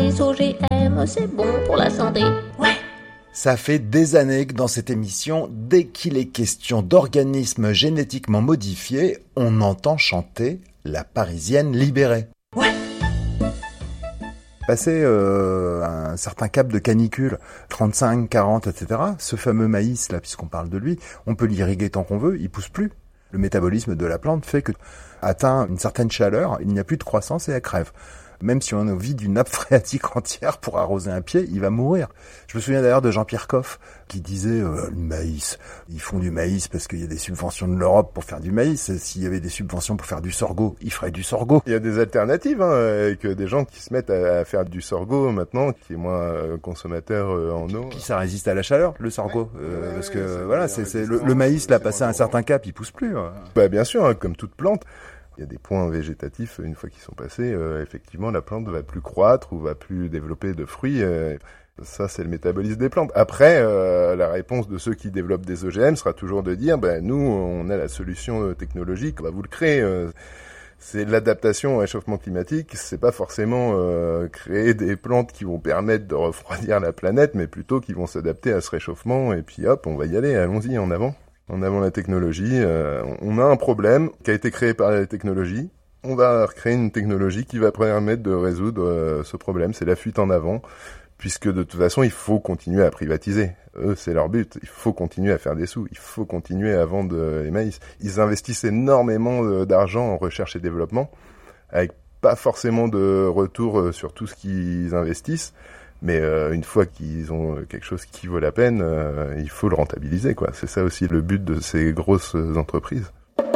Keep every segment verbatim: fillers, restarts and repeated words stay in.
les O G M, c'est bon pour la santé. Ouais. Ça fait des années que dans cette émission, dès qu'il est question d'organismes génétiquement modifiés, on entend chanter la Parisienne libérée. Ouais. Passé euh, un certain cap de canicule, trente-cinq, quarante, et cetera, ce fameux maïs, là, puisqu'on parle de lui, on peut l'irriguer tant qu'on veut, il pousse plus. Le métabolisme de la plante fait que, atteint une certaine chaleur, il n'y a plus de croissance et elle crève. Même si on est au vide d'une nappe phréatique entière pour arroser un pied, il va mourir. Je me souviens d'ailleurs de Jean-Pierre Coff qui disait euh, « le maïs, ils font du maïs parce qu'il y a des subventions de l'Europe pour faire du maïs. S'il y avait des subventions pour faire du sorgho, ils feraient du sorgho. » Il y a des alternatives, hein, avec des gens qui se mettent à faire du sorgho maintenant, qui est moins consommateur en eau. Puis ça résiste à la chaleur, le sorgho. Euh, ouais, parce ouais, que ouais, voilà, c'est, c'est le, le maïs, là, passé à un certain cap, il pousse plus. Hein. Bah, bien sûr, hein, comme toute plante. Il y a des points végétatifs, une fois qu'ils sont passés, euh, effectivement, la plante va plus croître ou va plus développer de fruits. Euh, ça, c'est le métabolisme des plantes. Après, euh, la réponse de ceux qui développent des O G M sera toujours de dire, ben, nous, on a la solution technologique, on va vous le créer. Euh, c'est l'adaptation au réchauffement climatique. C'est pas forcément euh, créer des plantes qui vont permettre de refroidir la planète, mais plutôt qui vont s'adapter à ce réchauffement. Et puis, hop, on va y aller. Allons-y, en avant. En avant la technologie, euh, on a un problème qui a été créé par la technologie. On va recréer une technologie qui va permettre de résoudre euh, ce problème. C'est la fuite en avant, puisque de toute façon, il faut continuer à privatiser. Eux, c'est leur but. Il faut continuer à faire des sous. Il faut continuer à vendre euh, les maïs. Ils investissent énormément euh, d'argent en recherche et développement, avec pas forcément de retour euh, sur tout ce qu'ils investissent. Mais euh, une fois qu'ils ont quelque chose qui vaut la peine, euh, il faut le rentabiliser, quoi. C'est ça aussi le but de ces grosses entreprises.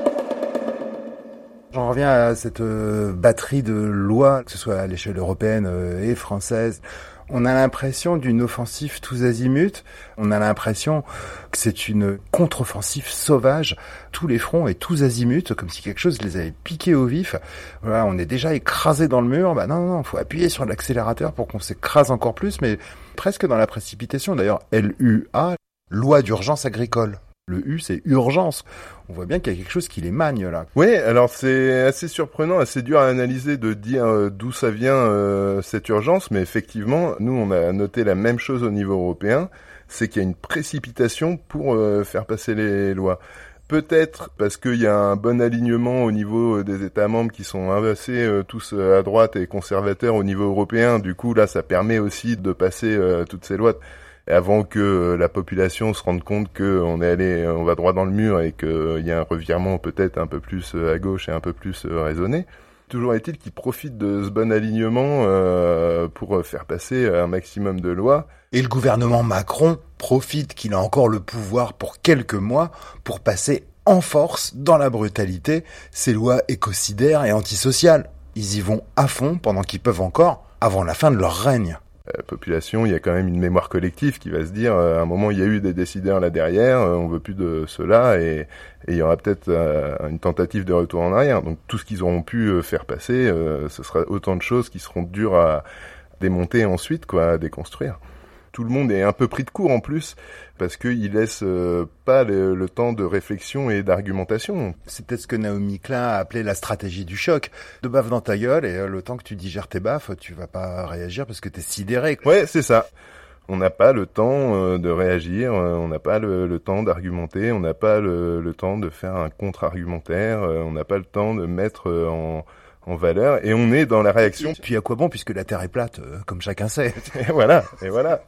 J'en reviens à cette euh, batterie de lois, que ce soit à l'échelle européenne euh, et française. On a l'impression d'une offensive tous azimuts. On a l'impression que c'est une contre-offensive sauvage, tous les fronts et tous azimuts, comme si quelque chose les avait piqués au vif. Voilà, on est déjà écrasé dans le mur. Bah non, non, faut appuyer sur l'accélérateur pour qu'on s'écrase encore plus, mais presque dans la précipitation. D'ailleurs, L U A, loi d'urgence agricole. Le U, c'est urgence. On voit bien qu'il y a quelque chose qui les magne, là. Oui, alors c'est assez surprenant, assez dur à analyser de dire euh, d'où ça vient euh, cette urgence, mais effectivement, nous, on a noté la même chose au niveau européen, c'est qu'il y a une précipitation pour euh, faire passer les lois. Peut-être parce qu'il y a un bon alignement au niveau des États membres qui sont assez euh, tous à droite et conservateurs au niveau européen. Du coup, là, ça permet aussi de passer euh, toutes ces lois avant que la population se rende compte qu'on est allé, on va droit dans le mur et qu'il y a un revirement peut-être un peu plus à gauche et un peu plus raisonné. Toujours est-il qu'ils profitent de ce bon alignement euh, pour faire passer un maximum de lois. Et le gouvernement Macron profite qu'il a encore le pouvoir pour quelques mois pour passer en force, dans la brutalité, ces lois écocidaires et antisociales. Ils y vont à fond pendant qu'ils peuvent encore, avant la fin de leur règne. La population, il y a quand même une mémoire collective qui va se dire, euh, à un moment, il y a eu des décideurs là derrière, euh, on veut plus de cela, et, et il y aura peut-être euh, une tentative de retour en arrière. Donc tout ce qu'ils auront pu euh, faire passer, euh, ce sera autant de choses qui seront dures à démonter ensuite, quoi, à déconstruire. Tout le monde est un peu pris de court en plus, parce qu'il laisse euh, pas le, le temps de réflexion et d'argumentation. C'est peut-être ce que Naomi Klein a appelé la stratégie du choc. De baffe dans ta gueule, et euh, le temps que tu digères tes baffes, tu vas pas réagir parce que t'es sidéré. Ouais, c'est ça. On n'a pas le temps euh, de réagir, euh, on n'a pas le, le temps d'argumenter, on n'a pas le, le temps de faire un contre-argumentaire, euh, on n'a pas le temps de mettre euh, en... en valeur, et on est dans la réaction. Puis à quoi bon, puisque la Terre est plate, euh, comme chacun sait. Et voilà, et voilà.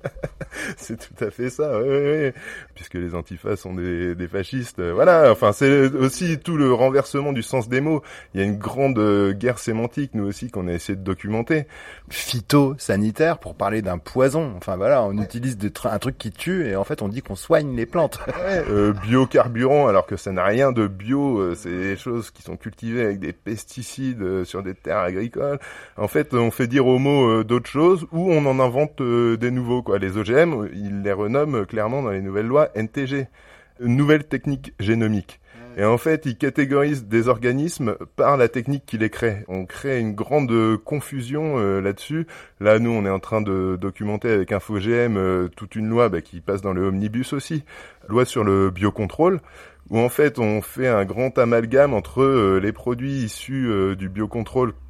C'est tout à fait ça, oui, oui, oui. Puisque les antifas sont des, des fascistes, euh, voilà. Enfin, c'est aussi tout le renversement du sens des mots. Il y a une grande euh, guerre sémantique, nous aussi, qu'on a essayé de documenter. Phytosanitaire, pour parler d'un poison. Enfin voilà, on utilise des tr- un truc qui tue, et en fait on dit qu'on soigne les plantes. Ouais, euh, biocarburant, alors que ça n'a rien de bio, euh, c'est des choses qui sont cultivées avec des pesticides euh, sur des terres agricoles. En fait, on fait dire aux mots euh, d'autres choses, ou on en invente euh, des nouveaux, quoi. Les O G M, ils les renomment clairement dans les nouvelles lois N T G, nouvelles techniques génomiques. Et en fait, ils catégorisent des organismes par la technique qui les crée. On crée une grande confusion euh, là-dessus. Là, nous, on est en train de documenter avec InfoGM euh, toute une loi bah, qui passe dans le omnibus aussi, loi sur le biocontrôle, où en fait, on fait un grand amalgame entre euh, les produits issus euh, du biocontrôle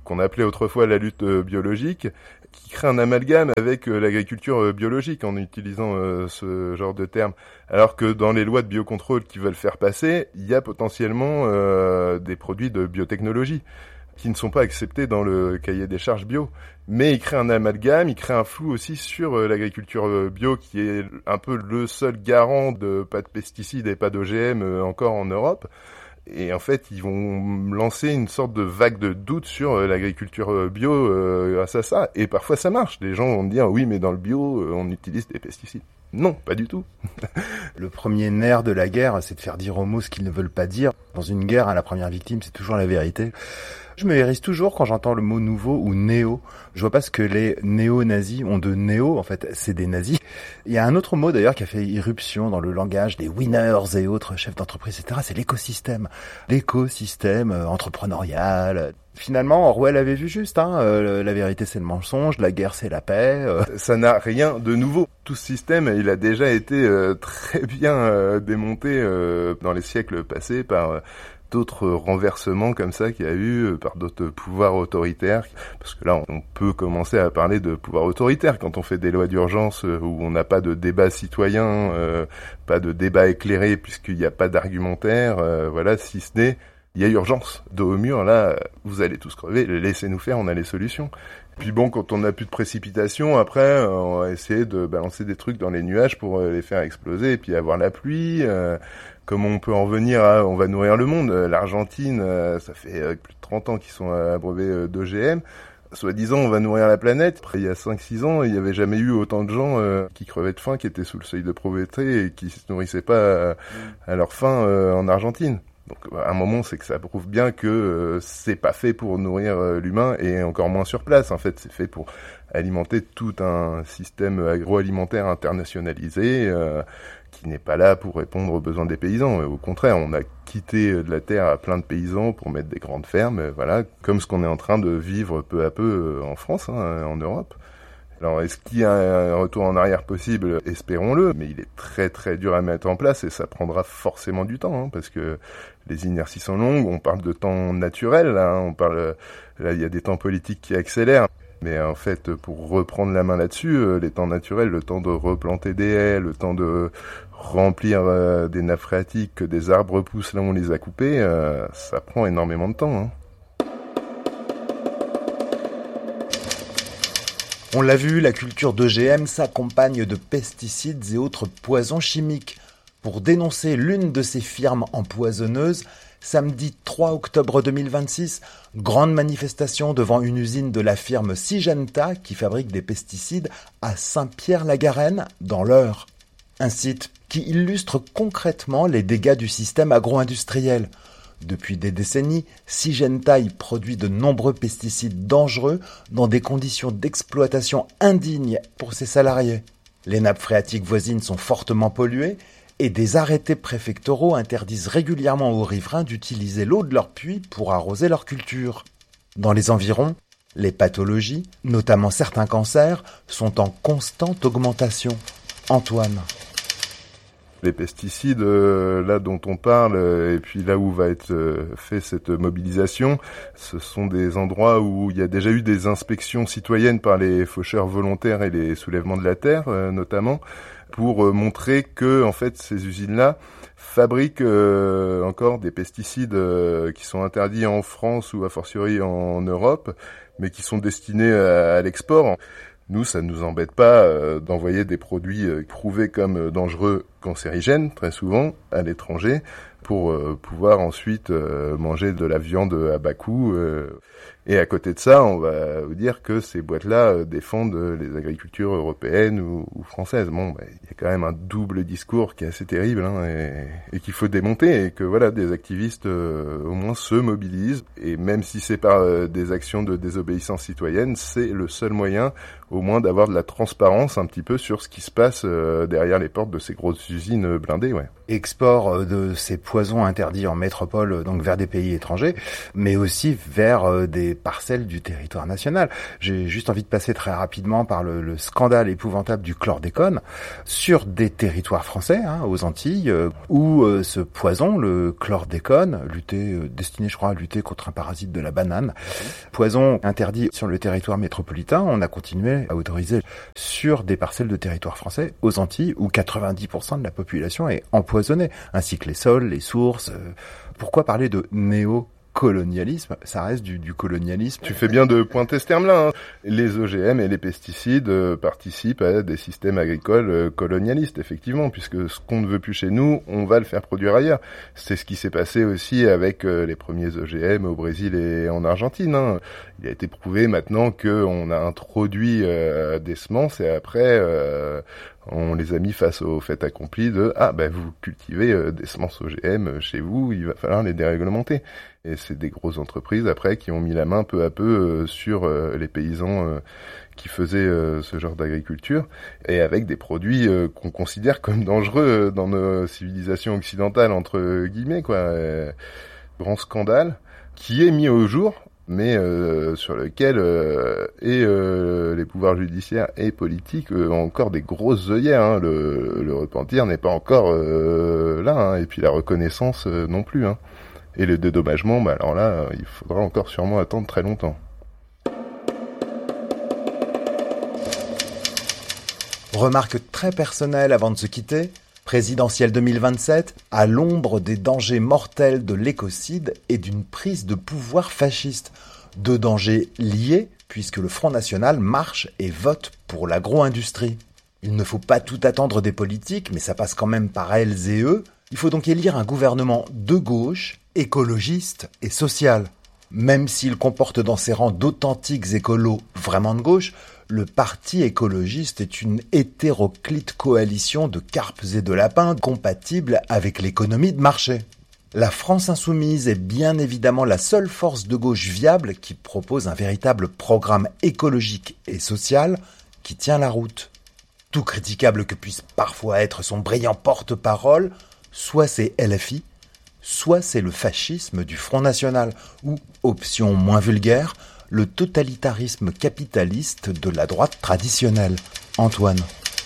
qu'on appelait autrefois la lutte biologique, qui crée un amalgame avec l'agriculture biologique en utilisant euh, ce genre de terme. Alors que dans les lois de biocontrôle qu'ils veulent faire passer, il y a potentiellement euh, des produits de biotechnologie qui ne sont pas acceptés dans le cahier des charges bio. Mais il crée un amalgame, il crée un flou aussi sur euh, l'agriculture bio, qui est un peu le seul garant de pas de pesticides et pas d'O G M euh, encore en Europe. Et en fait, ils vont lancer une sorte de vague de doute sur euh, l'agriculture bio euh, grâce à ça. Et parfois, ça marche. Les gens vont dire, oui, mais dans le bio, euh, on utilise des pesticides. Non, pas du tout. Le premier nerf de la guerre, c'est de faire dire aux mots ce qu'ils ne veulent pas dire. Dans une guerre, hein, la première victime, c'est toujours la vérité. Je me hérisse toujours quand j'entends le mot nouveau ou néo. Je vois pas ce que les néo-nazis ont de néo. En fait, c'est des nazis. Il y a un autre mot d'ailleurs qui a fait irruption dans le langage des winners et autres chefs d'entreprise, et cetera. C'est l'écosystème. L'écosystème euh, entrepreneurial. Finalement, Orwell avait vu juste. Hein, euh, la vérité, c'est le mensonge. La guerre, c'est la paix. Euh. Ça n'a rien de nouveau. Tout ce système, il a déjà été euh, très bien euh, démonté euh, dans les siècles passés par... Euh, d'autres renversements comme ça qu'il y a eu par d'autres pouvoirs autoritaires, parce que là on peut commencer à parler de pouvoir autoritaire quand on fait des lois d'urgence où on n'a pas de débat citoyen, euh, pas de débat éclairé puisqu'il n'y a pas d'argumentaire, euh, voilà, si ce n'est il y a urgence, dos au mur, là vous allez tous crever, laissez-nous faire, on a les solutions. Puis bon, quand on n'a plus de précipitations, après on va essayer de balancer des trucs dans les nuages pour les faire exploser et puis avoir la pluie. euh, Comment on peut en venir à, on va nourrir le monde. L'Argentine, ça fait plus de trente ans qu'ils sont abreuvés d'O G M. Soi-disant, on va nourrir la planète. Après, il y a cinq six ans, il n'y avait jamais eu autant de gens euh, qui crevaient de faim, qui étaient sous le seuil de pauvreté et qui se nourrissaient pas à, à leur faim euh, en Argentine. Donc, à un moment, c'est que ça prouve bien que euh, c'est pas fait pour nourrir euh, l'humain et encore moins sur place. En fait, c'est fait pour alimenter tout un système agroalimentaire internationalisé euh, qui n'est pas là pour répondre aux besoins des paysans. Au contraire, on a quitté de la terre à plein de paysans pour mettre des grandes fermes, voilà, comme ce qu'on est en train de vivre peu à peu en France, hein, en Europe. Alors, est-ce qu'il y a un retour en arrière possible ? Espérons-le, mais il est très très dur à mettre en place et ça prendra forcément du temps, hein, parce que les inerties sont longues, on parle de temps naturel, là, hein, on parle, là, il y a des temps politiques qui accélèrent. Mais en fait, pour reprendre la main là-dessus, les temps naturels, le temps de replanter des haies, le temps de remplir euh, des nappes phréatiques, que des arbres poussent là où on les a coupés, euh, ça prend énormément de temps. Hein. On l'a vu, la culture d'O G M s'accompagne de pesticides et autres poisons chimiques. Pour dénoncer l'une de ces firmes empoisonneuses, samedi trois octobre deux mille vingt-six, grande manifestation devant une usine de la firme Syngenta qui fabrique des pesticides à Saint-Pierre-la-Garenne, dans l'Eure. Un site qui illustre concrètement les dégâts du système agro-industriel. Depuis des décennies, Syngenta y produit de nombreux pesticides dangereux dans des conditions d'exploitation indignes pour ses salariés. Les nappes phréatiques voisines sont fortement polluées et des arrêtés préfectoraux interdisent régulièrement aux riverains d'utiliser l'eau de leur puits pour arroser leurs cultures. Dans les environs, les pathologies, notamment certains cancers, sont en constante augmentation. Antoine. Les pesticides, euh, là dont on parle, euh, et puis là où va être euh, fait cette mobilisation, ce sont des endroits où il y a déjà eu des inspections citoyennes par les faucheurs volontaires et les soulèvements de la terre, euh, notamment, pour euh, montrer que en fait ces usines-là fabriquent euh, encore des pesticides euh, qui sont interdits en France ou a fortiori en, en Europe, mais qui sont destinés à, à l'export. Nous, ça ne nous embête pas euh, d'envoyer des produits euh, prouvés comme euh, dangereux, cancérigènes, très souvent, à l'étranger, pour euh, pouvoir ensuite euh, manger de la viande à bas coût. Euh. Et à côté de ça, on va vous dire que ces boîtes-là euh, défendent les agricultures européennes ou, ou françaises. Bon, bah, il y a quand même un double discours qui est assez terrible, hein, et, et qu'il faut démonter, et que voilà, des activistes euh, au moins se mobilisent. Et même si c'est par euh, des actions de désobéissance citoyenne, c'est le seul moyen, au moins, d'avoir de la transparence un petit peu sur ce qui se passe euh, derrière les portes de ces grosses usines blindées, ouais. Export de ces poison interdit en métropole, donc vers des pays étrangers, mais aussi vers euh, des parcelles du territoire national. J'ai juste envie de passer très rapidement par le, le scandale épouvantable du chlordécone sur des territoires français, hein, aux Antilles, euh, où euh, ce poison, le chlordécone, lutter, euh, destiné je crois à lutter contre un parasite de la banane, poison interdit sur le territoire métropolitain, on a continué à autoriser sur des parcelles de territoire français aux Antilles où quatre-vingt-dix pour cent de la population est empoisonnée, ainsi que les sols, les sources. Pourquoi parler de néo-colonialisme ? Ça reste du, du colonialisme. Tu fais bien de pointer ce terme-là. Hein. Les O G M et les pesticides euh, participent à des systèmes agricoles euh, colonialistes, effectivement, puisque ce qu'on ne veut plus chez nous, on va le faire produire ailleurs. C'est ce qui s'est passé aussi avec euh, les premiers O G M au Brésil et en Argentine. Hein. Il a été prouvé maintenant qu'on a introduit euh, des semences et après... Euh, on les a mis face au fait accompli de « Ah, ben vous cultivez euh, des semences O G M chez vous, il va falloir les déréglementer ». Et c'est des grosses entreprises, après, qui ont mis la main peu à peu euh, sur euh, les paysans euh, qui faisaient euh, ce genre d'agriculture, et avec des produits euh, qu'on considère comme dangereux dans nos civilisations occidentales, entre guillemets, quoi. Et, grand scandale qui est mis au jour, mais euh, sur lequel euh, et euh, les pouvoirs judiciaires et politiques euh, ont encore des grosses œillères. Hein. Le, le repentir n'est pas encore euh, là, hein. Et puis la reconnaissance euh, non plus. Hein. Et le dédommagement, bah alors là, euh, il faudra encore sûrement attendre très longtemps. Remarque très personnelle avant de se quitter. Présidentielle deux mille vingt-sept, à l'ombre des dangers mortels de l'écocide et d'une prise de pouvoir fasciste. Deux dangers liés, puisque le Front National marche et vote pour l'agro-industrie. Il ne faut pas tout attendre des politiques, mais ça passe quand même par elles et eux. Il faut donc élire un gouvernement de gauche, écologiste et social. Même s'il comporte dans ses rangs d'authentiques écolos vraiment de gauche, le parti écologiste est une hétéroclite coalition de carpes et de lapins compatible avec l'économie de marché. La France insoumise est bien évidemment la seule force de gauche viable qui propose un véritable programme écologique et social qui tient la route. Tout critiquable que puisse parfois être son brillant porte-parole, soit c'est L F I, soit c'est le fascisme du Front National, ou, option moins vulgaire, le totalitarisme capitaliste de la droite traditionnelle. Antoine.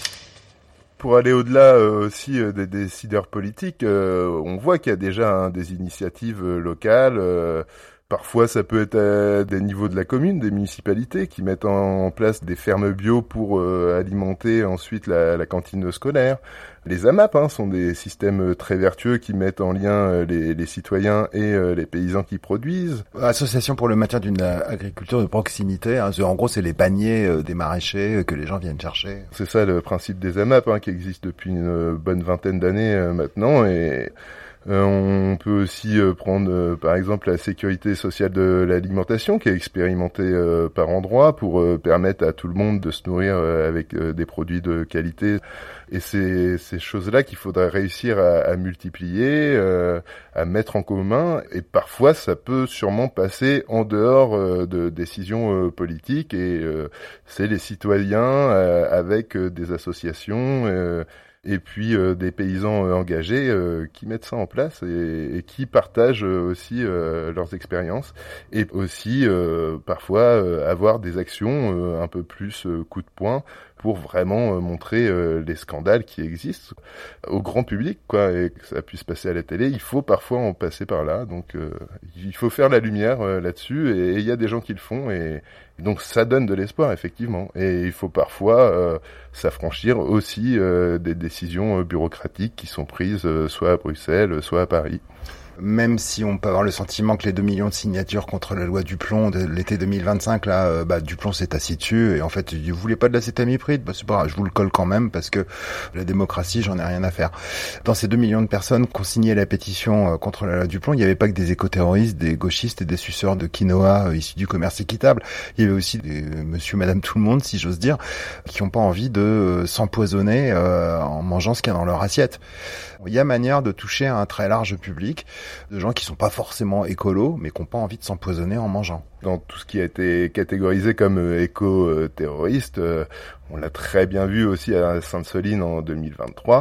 Pour aller au-delà euh, aussi euh, des décideurs politiques, euh, on voit qu'il y a déjà hein, des initiatives euh, locales. Euh, parfois, ça peut être à des niveaux de la commune, des municipalités qui mettent en place des fermes bio pour euh, alimenter ensuite la, la cantine scolaire. Les A M A P hein, sont des systèmes très vertueux qui mettent en lien les, les citoyens et euh, les paysans qui produisent. Association pour le maintien d'une agriculture de proximité. Hein, en gros, c'est les paniers euh, des maraîchers que les gens viennent chercher. C'est ça le principe des A M A P hein, qui existe depuis une bonne vingtaine d'années euh, maintenant. Et euh, on peut aussi euh, prendre euh, par exemple la sécurité sociale de l'alimentation qui est expérimentée euh, par endroits pour euh, permettre à tout le monde de se nourrir euh, avec euh, des produits de qualité. Et c'est ces choses-là qu'il faudrait réussir à, à multiplier, euh, à mettre en commun. Et parfois, ça peut sûrement passer en dehors euh, de décisions euh, politiques. Et euh, c'est les citoyens euh, avec euh, des associations euh, et puis euh, des paysans euh, engagés euh, qui mettent ça en place et, et qui partagent euh, aussi euh, leurs expériences. Et aussi, euh, parfois, euh, avoir des actions euh, un peu plus euh, coup de poing pour vraiment euh, montrer euh, les scandales qui existent au grand public, quoi, et que ça puisse passer à la télé. Il faut parfois en passer par là, donc euh, il faut faire la lumière euh, là-dessus, et il y a des gens qui le font, et, et donc ça donne de l'espoir, effectivement. Et il faut parfois euh, s'affranchir aussi euh, des décisions euh, bureaucratiques qui sont prises euh, soit à Bruxelles, soit à Paris. Même si on peut avoir le sentiment que les deux millions de signatures contre la loi Duplon de l'été deux mille vingt-cinq, là, euh, bah, Duplon s'est assis dessus, et en fait, il dit, vous voulez pas de l'acétamipride? Bah, c'est pas grave, je vous le colle quand même, parce que la démocratie, j'en ai rien à faire. Dans ces deux millions de personnes qui ont signé la pétition euh, contre la loi Duplon, il n'y avait pas que des éco-terroristes, des gauchistes et des suceurs de quinoa euh, issus du commerce équitable. Il y avait aussi des euh, monsieur, madame, tout le monde, si j'ose dire, qui n'ont pas envie de euh, s'empoisonner euh, en mangeant ce qu'il y a dans leur assiette. Il y a manière de toucher un très large public, de gens qui sont pas forcément écolos, mais qui n'ont pas envie de s'empoisonner en mangeant. Dans tout ce qui a été catégorisé comme euh, éco-terroriste, euh, on l'a très bien vu aussi à Sainte-Soline en deux mille vingt-trois,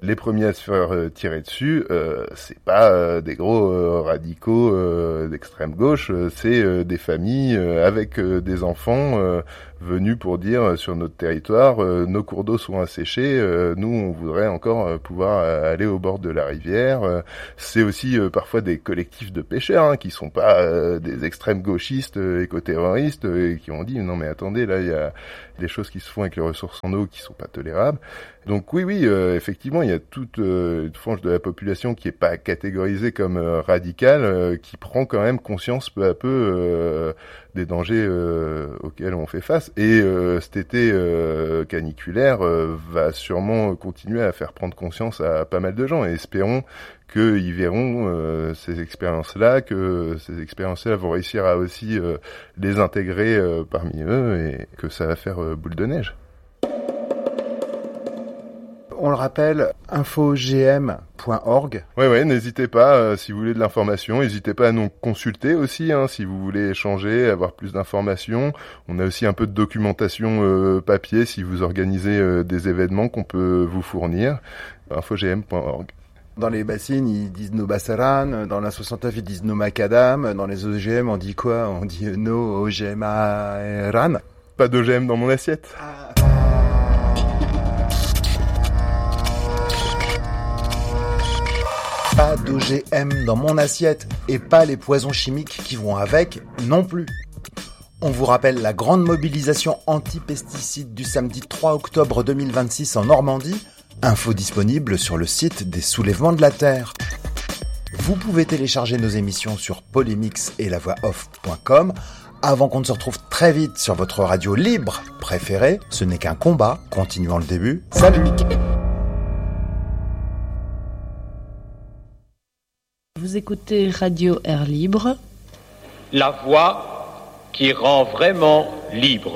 Les premiers à se faire euh, tirer dessus, euh, c'est pas euh, des gros euh, radicaux euh, d'extrême gauche, euh, c'est euh, des familles euh, avec euh, des enfants euh, venus pour dire euh, sur notre territoire, euh, nos cours d'eau sont asséchés, euh, nous on voudrait encore euh, pouvoir euh, aller au bord de la rivière. Euh, c'est aussi euh, parfois des collectifs de pêcheurs hein, qui sont pas euh, des extrêmes gauchistes euh, éco-terroristes euh, et qui ont dit non mais attendez, là il y a des choses qui se font avec les ressources en eau qui sont pas tolérables. Donc oui, oui, euh, effectivement, il y a toute euh, une frange de la population qui est pas catégorisée comme euh, radicale, euh, qui prend quand même conscience peu à peu euh, des dangers euh, auxquels on fait face. Et euh, cet été euh, caniculaire euh, va sûrement continuer à faire prendre conscience à pas mal de gens. Et espérons qu'ils verront euh, ces expériences-là, que ces expériences-là vont réussir à aussi euh, les intégrer euh, parmi eux et que ça va faire euh, boule de neige. On le rappelle, info g m point org. Ouais, ouais, n'hésitez pas, euh, si vous voulez de l'information, n'hésitez pas à nous consulter aussi, hein, si vous voulez échanger, avoir plus d'informations. On a aussi un peu de documentation euh, papier si vous organisez euh, des événements qu'on peut vous fournir. info g m point org. Dans les bassines, ils disent no bassaran, dans la soixante-neuf, ils disent no macadam, dans les O G M, on dit quoi? On dit no O G M ran. Pas d'O G M dans mon assiette. Ah. Pas d'O G M dans mon assiette et pas les poisons chimiques qui vont avec non plus. On vous rappelle la grande mobilisation anti-pesticides du samedi trois octobre deux mille vingt-six en Normandie. Info disponible sur le site des Soulèvements de la Terre. Vous pouvez télécharger nos émissions sur polémix et la voix off point com. Avant qu'on ne se retrouve très vite sur votre radio libre préférée, ce n'est qu'un combat. Continuons le début. Salut! Vous écoutez Radio Air Libre. La voix qui rend vraiment libre.